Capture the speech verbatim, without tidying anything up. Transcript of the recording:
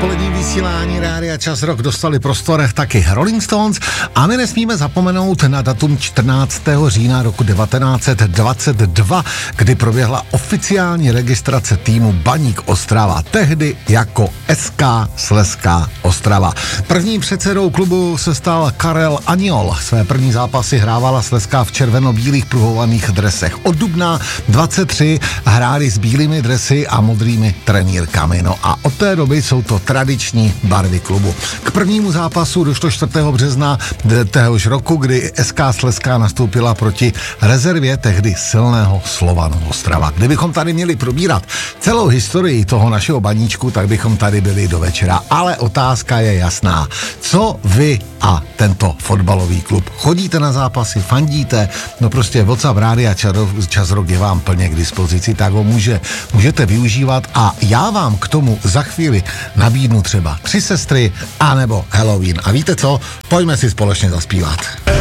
odpoledním vysílání Rádia Čas Rock dostali prostorech taky Rolling Stones a my nesmíme zapomenout na datum čtrnáctého října roku devatenáct set dvacet dva, kdy proběhla oficiální registrace týmu Baník Ostrava, tehdy jako S K Slezská Ostrava. Prvním předsedou klubu se stal Karel Aniol. Své první zápasy hrávala Slezská v červeno-bílých pruhovaných dresech. Od dubna dvacet tři hráli s bílými dresy a modrými trenýrkami. No a od té doby jsou to tradiční barvy klubu. K prvnímu zápasu došlo čtvrtého března téhož roku, kdy S K Slezská nastoupila proti rezervě tehdy silného Slovanu Ostrava. Kdybychom tady měli probírat celou historii toho našeho baníčku, tak bychom tady byli do večera. Ale otázka je jasná. Co vy a tento fotbalový klub? Chodíte na zápasy, fandíte? No prostě WhatsApp Rádia Čas Rock je vám plně k dispozici, tak ho může, můžete využívat a já vám k tomu za chvíli nabídnu třeba Tři sestry anebo Halloween. A víte co? Pojďme si společně zaspívat.